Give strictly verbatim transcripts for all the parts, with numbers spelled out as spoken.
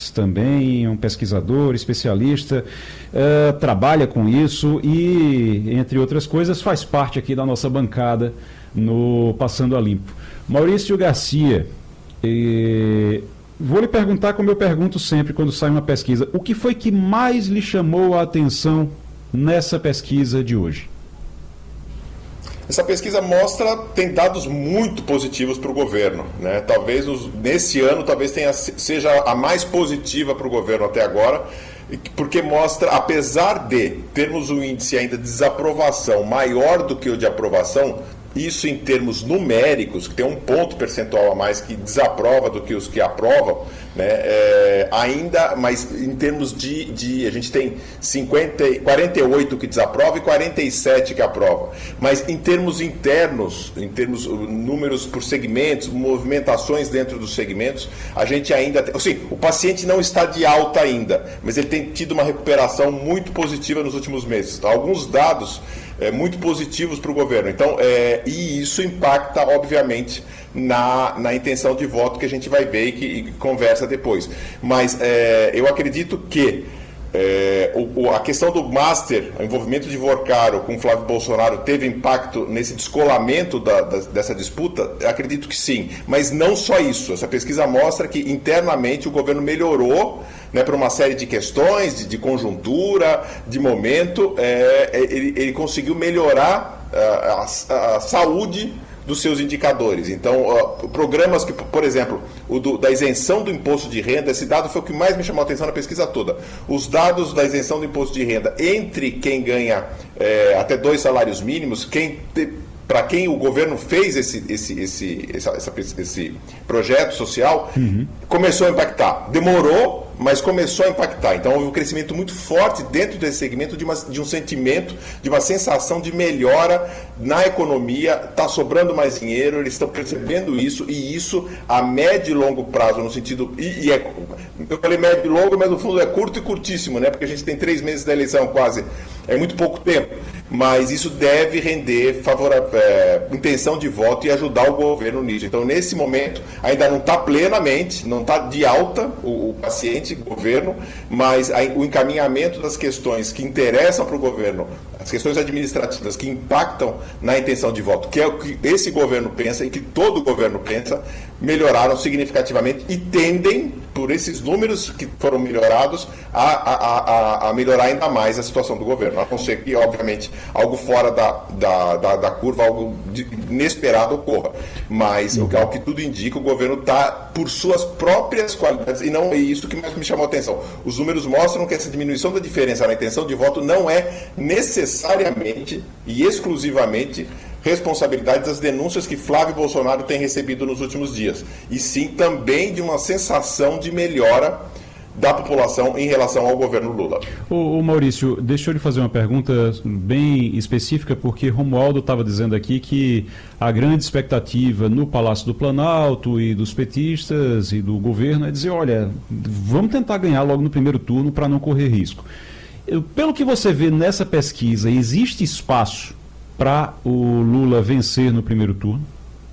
também, um pesquisador, especialista, uh, trabalha com isso e, entre outras coisas, faz parte aqui da nossa bancada no Passando a Limpo. Maurício Garcia, eh, vou lhe perguntar como eu pergunto sempre quando sai uma pesquisa, o que foi que mais lhe chamou a atenção nessa pesquisa de hoje? Essa pesquisa mostra, tem dados muito positivos para o governo, né? Talvez os, nesse ano talvez tenha, seja a mais positiva para o governo até agora, porque mostra, apesar de termos um índice ainda de desaprovação maior do que o de aprovação, isso em termos numéricos, que tem um ponto percentual a mais que desaprova do que os que aprovam, né, é, ainda, mas em termos de, de a gente tem cinquenta, quarenta e oito que desaprova e quarenta e sete que aprova, mas em termos internos, em termos números por segmentos, movimentações dentro dos segmentos, a gente ainda tem, assim, o paciente não está de alta ainda, mas ele tem tido uma recuperação muito positiva nos últimos meses. Alguns dados É, muito positivos para o governo. Então, é, e isso impacta, obviamente, na, na intenção de voto que a gente vai ver e que e conversa depois. Mas é, eu acredito que é, o, a questão do Master, o envolvimento de Vorcaro com Flávio Bolsonaro teve impacto nesse descolamento da, da, dessa disputa? Eu acredito que sim, mas não só isso. Essa pesquisa mostra que internamente o governo melhorou, né, para uma série de questões, de, de conjuntura, de momento, é, ele, ele conseguiu melhorar a, a, a saúde dos seus indicadores. Então, uh, programas que, por exemplo, o do, da isenção do imposto de renda, esse dado foi o que mais me chamou a atenção na pesquisa toda. Os dados da isenção do imposto de renda entre quem ganha é, até dois salários mínimos, quem para quem o governo fez esse, esse, esse, essa, essa, esse projeto social, uhum. começou a impactar. Demorou, mas começou a impactar. Então houve um crescimento muito forte dentro desse segmento de, uma, de um sentimento, de uma sensação de melhora na economia, está sobrando mais dinheiro, eles estão percebendo isso, e isso a médio e longo prazo, no sentido... E, e é, eu falei médio e longo, mas no fundo é curto e curtíssimo, né? Porque a gente tem três meses da eleição quase, é muito pouco tempo. Mas isso deve render favorável, é, intenção de voto e ajudar o governo nisso. Então, nesse momento, ainda não está plenamente, não está de alta o, o paciente, o governo, mas a, o encaminhamento das questões que interessam para o governo, as questões administrativas que impactam na intenção de voto, que é o que esse governo pensa e que todo governo pensa, melhoraram significativamente e tendem, por esses números que foram melhorados, a, a, a, a melhorar ainda mais a situação do governo. A não ser que, obviamente, algo fora da, da, da, da curva, algo de, inesperado ocorra. Mas, uhum. ao que tudo indica, o governo está, por suas próprias qualidades, e não é isso que mais me chamou a atenção. Os números mostram que essa diminuição da diferença na intenção de voto não é necessariamente e exclusivamente responsabilidade das denúncias que Flávio Bolsonaro tem recebido nos últimos dias, e sim também de uma sensação de melhora da população em relação ao governo Lula. Ô, ô Maurício, deixa eu lhe fazer uma pergunta bem específica, porque Romualdo estava dizendo aqui que a grande expectativa no Palácio do Planalto e dos petistas e do governo é dizer, olha, vamos tentar ganhar logo no primeiro turno para não correr risco. Pelo que você vê nessa pesquisa, existe espaço para o Lula vencer no primeiro turno?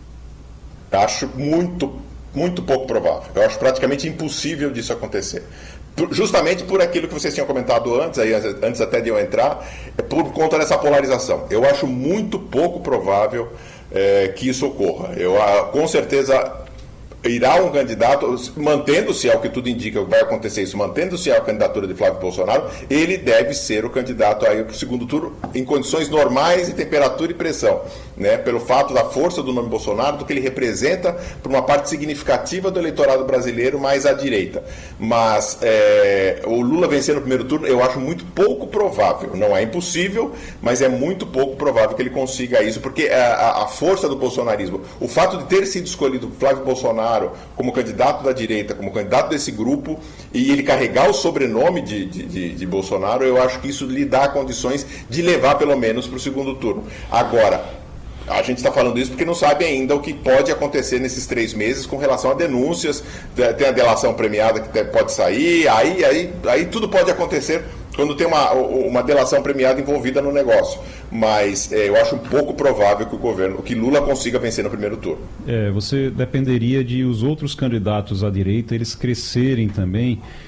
Acho muito, muito pouco provável. Eu acho praticamente impossível disso acontecer. Justamente por aquilo que vocês tinham comentado antes, aí, antes até de eu entrar, é por conta dessa polarização. Eu acho muito pouco provável é, que isso ocorra. Eu, com certeza, irá um candidato, mantendo-se, ao que tudo indica, vai acontecer isso, mantendo-se a candidatura de Flávio Bolsonaro, ele deve ser o candidato aí para o segundo turno em condições normais de temperatura e pressão, né? Pelo fato da força do nome Bolsonaro, do que ele representa para uma parte significativa do eleitorado brasileiro mais à direita. Mas é, o Lula vencer no primeiro turno, eu acho muito pouco provável. Não é impossível, mas é muito pouco provável que ele consiga isso, porque a, a força do bolsonarismo, o fato de ter sido escolhido Flávio Bolsonaro como candidato da direita, como candidato desse grupo, e ele carregar o sobrenome de, de, de, de Bolsonaro, eu acho que isso lhe dá condições de levar pelo menos para o segundo turno. Agora, a gente está falando isso porque não sabe ainda o que pode acontecer nesses três meses com relação a denúncias, tem a delação premiada que pode sair, aí, aí, aí tudo pode acontecer quando tem uma, uma delação premiada envolvida no negócio. Mas é, eu acho um pouco provável que o governo, que Lula consiga vencer no primeiro turno. É, você dependeria de os outros candidatos à direita eles crescerem também